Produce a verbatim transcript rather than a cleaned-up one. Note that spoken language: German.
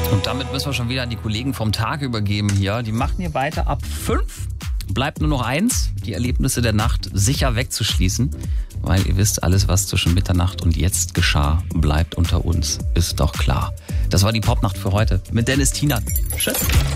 Und damit müssen wir schon wieder an die Kollegen vom Tag übergeben hier. Die machen hier weiter ab fünf. Bleibt nur noch eins, die Erlebnisse der Nacht sicher wegzuschließen. Weil ihr wisst, alles, was zwischen Mitternacht und jetzt geschah, bleibt unter uns. Ist doch klar. Das war die Popnacht für heute mit Dennis Tienert. Tschüss.